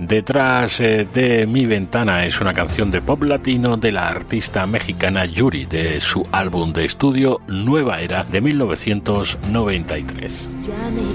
Detrás de mi ventana es una canción de pop latino de la artista mexicana Yuri, de su álbum de estudio Nueva Era de 1993. Ya me